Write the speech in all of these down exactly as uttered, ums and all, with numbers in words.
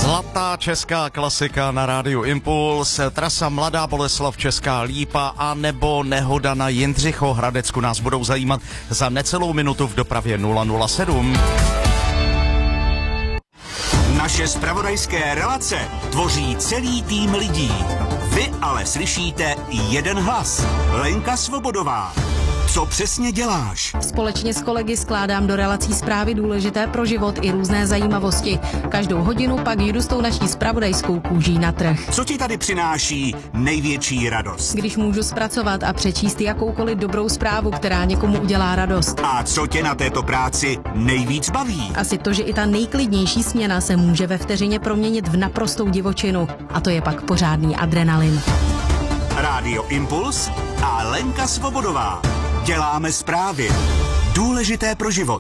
Zlatá česká klasika na rádiu Impuls, trasa Mladá Boleslav Česká Lípa a nebo nehoda na Jindřichohradecku nás budou zajímat za necelou minutu v dopravě nula nula sedm. Naše zpravodajské relace tvoří celý tým lidí. Vy ale slyšíte jeden hlas. Lenka Svobodová. Co přesně děláš? Společně s kolegy skládám do relací zprávy důležité pro život i různé zajímavosti. Každou hodinu pak jdu s tou naší zpravodajskou kůží na trh. Co ti tady přináší největší radost? Když můžu zpracovat a přečíst jakoukoliv dobrou zprávu, která někomu udělá radost. A co tě na této práci nejvíc baví? Asi to, že i ta nejklidnější směna se může ve vteřině proměnit v naprostou divočinu. A to je pak pořádný adrenalin. Rádio Impuls a Lenka Svobodová. Děláme zprávy. Důležité pro život.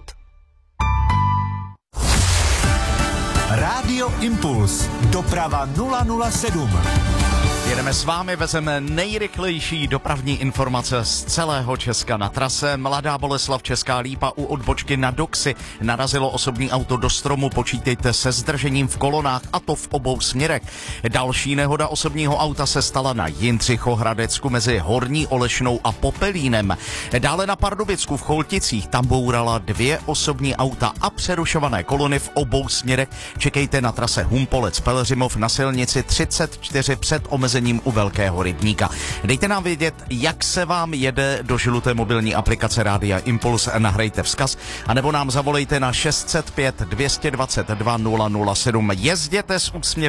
Rádio Impuls. Doprava nula nula sedm. Jedeme s vámi, vezeme nejrychlejší dopravní informace z celého Česka. Na trase Mladá Boleslav Česká Lípa u odbočky na Doxy narazilo osobní auto do stromu, počítejte se zdržením v kolonách, a to v obou směrech. Další nehoda osobního auta se stala na Jindřichohradecku mezi Horní Olešnou a Popelínem. Dále na Pardubicku v Cholticích, tam bourala dvě osobní auta a přerušované kolony v obou směrech. Čekejte na trase Humpolec Pelhřimov na silnici třicet čtyři před omezením u Velkého rybníka. Dejte nám vědět, jak se vám jede do žluté mobilní aplikace Rádia Impuls, nahrajte vzkaz, anebo nám zavolejte na šest set pět dvě dvacet dva nula nula sedm. Jezděte s úsměvem